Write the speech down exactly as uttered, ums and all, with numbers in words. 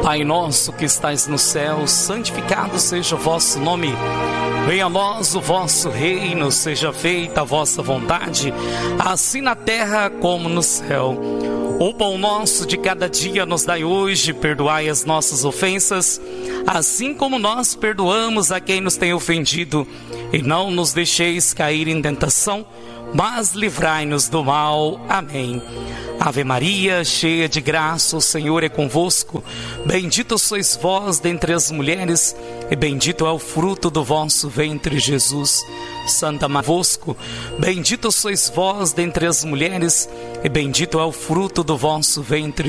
Pai nosso que estais no céu, santificado seja o vosso nome. Venha a nós o vosso reino, seja feita a vossa vontade, assim na terra como no céu. O pão nosso de cada dia nos dai hoje, perdoai as nossas ofensas, assim como nós perdoamos a quem nos tem ofendido. E não nos deixeis cair em tentação, mas livrai-nos do mal. Amém. Ave Maria, cheia de graça, o Senhor é convosco. Bendita sois vós dentre as mulheres, e bendito é o fruto do vosso ventre, Jesus. Santa Maria, convosco. Bendita sois vós dentre as mulheres, e bendito é o fruto do vosso ventre,